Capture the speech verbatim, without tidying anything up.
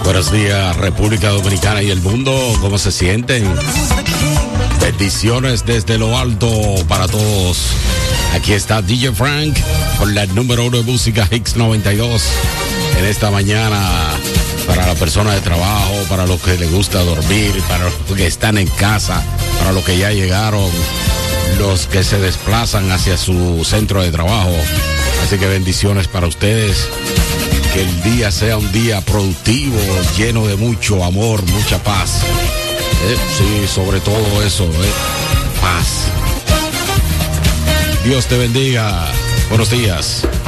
Buenos días, República Dominicana y el mundo. ¿Cómo se sienten? Bendiciones desde lo alto para todos. Aquí está D J Frank con la número uno de música Hits noventa y dos. En esta mañana, para la persona de trabajo, para los que les gusta dormir, para los que están en casa, para los que ya llegaron, los que se desplazan hacia su centro de trabajo. Así que bendiciones para ustedes. Que el día sea un día productivo, lleno de mucho amor, mucha paz. Eh, sí, sobre todo eso, eh, paz. Dios te bendiga. Buenos días.